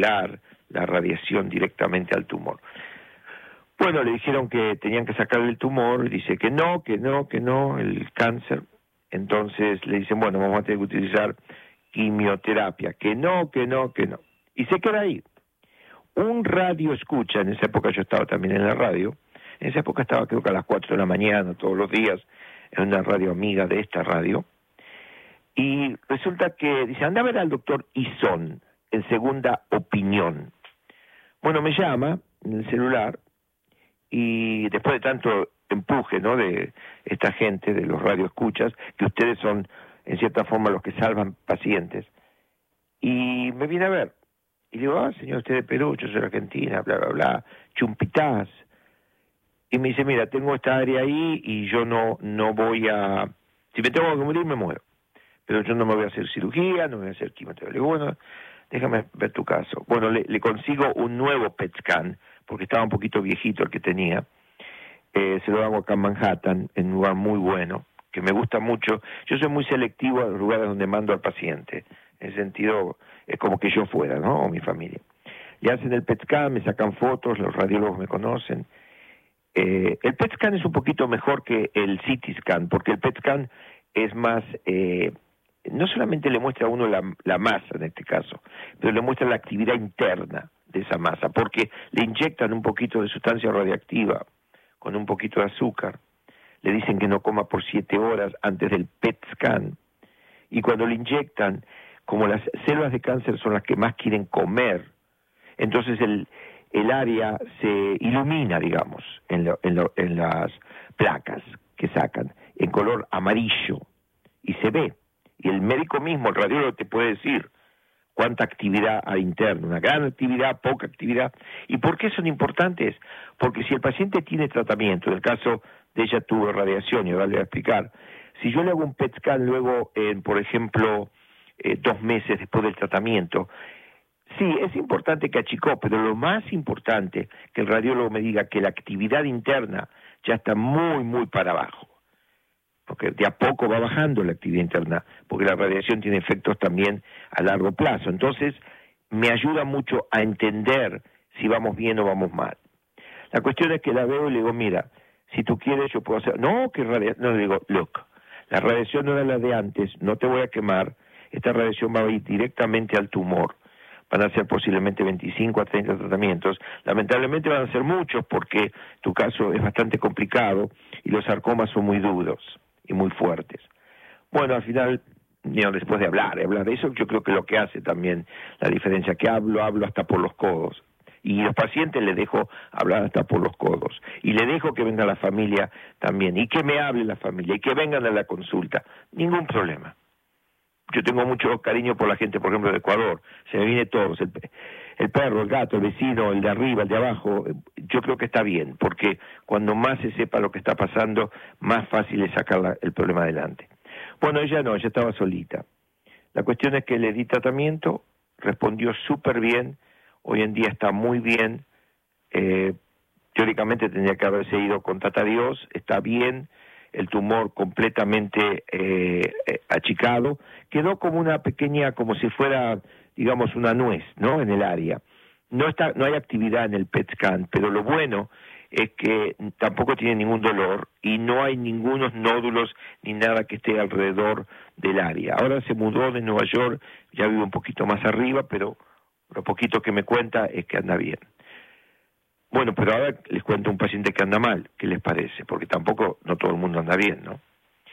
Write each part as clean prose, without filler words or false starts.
inocular la radiación directamente al tumor. Bueno, le dijeron que tenían que sacarle el tumor, dice que no, el cáncer. Entonces le dicen, bueno, vamos a tener que utilizar quimioterapia, que no. Y se queda ahí. Un radio escucha, en esa época yo estaba también en la radio, en esa época estaba creo que a las 4 de la mañana, todos los días, en una radio amiga de esta radio, y resulta que dice, anda a ver al doctor Ison, en Segunda Opinión. Bueno, me llama en el celular, y después de tanto empuje, ¿no?, de esta gente, de los radioescuchas, que ustedes son, en cierta forma, los que salvan pacientes, y me viene a ver. Y digo, señor, usted de Perú, yo soy de Argentina, bla, bla, bla, chumpitaz. Y me dice, mira, tengo esta área ahí y yo no voy a... Si me tengo que morir, me muero. Pero yo no me voy a hacer cirugía, no me voy a hacer quimioterapia. Le digo, bueno, déjame ver tu caso. Bueno, le consigo un nuevo PET scan, porque estaba un poquito viejito el que tenía. Se lo hago acá en Manhattan, en un lugar muy bueno, que me gusta mucho. Yo soy muy selectivo a los lugares donde mando al paciente. En ese sentido, es como que yo fuera, ¿no?, o mi familia. Le hacen el PET scan, me sacan fotos, los radiólogos me conocen. El PET scan es un poquito mejor que el CT scan, porque el PET scan es más, no solamente le muestra a uno la masa en este caso, pero le muestra la actividad interna de esa masa, porque le inyectan un poquito de sustancia radiactiva con un poquito de azúcar, le dicen que no coma por 7 horas antes del PET scan, y cuando le inyectan, como las células de cáncer son las que más quieren comer, entonces el área se ilumina, digamos, en las placas que sacan, en color amarillo, y se ve. Y el médico mismo, el radiólogo, te puede decir cuánta actividad hay interna, una gran actividad, poca actividad. ¿Y por qué son importantes? Porque si el paciente tiene tratamiento, en el caso de ella tuvo radiación, y ahora le voy a explicar, si yo le hago un PET scan luego, por ejemplo, 2 meses después del tratamiento, sí, es importante que achicó, pero lo más importante que el radiólogo me diga que la actividad interna ya está muy, muy para abajo, porque de a poco va bajando la actividad interna, porque la radiación tiene efectos también a largo plazo. Entonces, me ayuda mucho a entender si vamos bien o vamos mal. La cuestión es que la veo y le digo, mira, si tú quieres yo puedo hacer... No, que radiación... No, le digo, look, la radiación no era la de antes, no te voy a quemar, esta radiación va a ir directamente al tumor. Van a ser posiblemente 25 a 30 tratamientos. Lamentablemente van a ser muchos porque tu caso es bastante complicado y los sarcomas son muy duros y muy fuertes. Bueno, al final, después de hablar de eso, yo creo que lo que hace también la diferencia, que hablo hasta por los codos. Y a los pacientes les dejo hablar hasta por los codos. Y le dejo que venga la familia también. Y que me hable la familia. Y que vengan a la consulta. Ningún problema. Yo tengo mucho cariño por la gente, por ejemplo, de Ecuador. Se me viene todos. El perro, el gato, el vecino, el de arriba, el de abajo. Yo creo que está bien. Porque cuando más se sepa lo que está pasando, más fácil es sacar el problema adelante. Bueno, ella no, ella estaba solita. La cuestión es que le di tratamiento. Respondió súper bien. Hoy en día está muy bien, teóricamente tendría que haberse ido con Tata Dios, está bien, el tumor completamente achicado, quedó como una pequeña, como si fuera, digamos, una nuez, ¿no?, en el área. No hay actividad en el PET scan, pero lo bueno es que tampoco tiene ningún dolor y no hay ningunos nódulos ni nada que esté alrededor del área. Ahora se mudó de Nueva York, ya vive un poquito más arriba, pero lo poquito que me cuenta es que anda bien. Bueno, pero ahora les cuento un paciente que anda mal, ¿qué les parece? Porque tampoco, no todo el mundo anda bien, ¿no?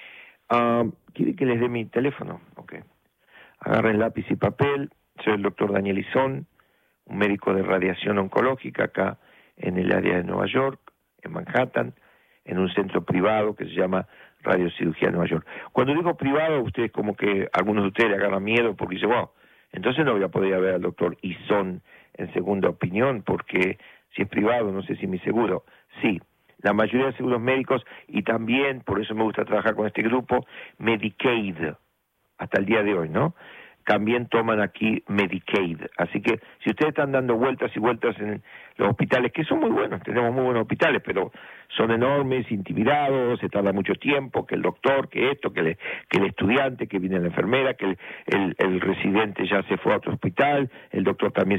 ¿Quiere que les dé mi teléfono? Ok. Agarren lápiz y papel. Soy el doctor Daniel Ison, un médico de radiación oncológica acá en el área de Nueva York, en Manhattan, en un centro privado que se llama Radiocirugía Nueva York. Cuando digo privado, ustedes como que algunos de ustedes le agarran miedo porque dicen, wow, entonces no voy a poder ver al doctor Ison en Segunda Opinión, porque si es privado, no sé si mi seguro. Sí, la mayoría de seguros médicos, y también, por eso me gusta trabajar con este grupo, Medicaid, hasta el día de hoy, ¿no? También toman aquí Medicaid. Así que si ustedes están dando vueltas y vueltas en los hospitales, que son muy buenos, tenemos muy buenos hospitales, pero son enormes, intimidados, se tarda mucho tiempo, que el doctor, que esto, que el estudiante, que viene la enfermera, que el residente ya se fue a otro hospital, el doctor también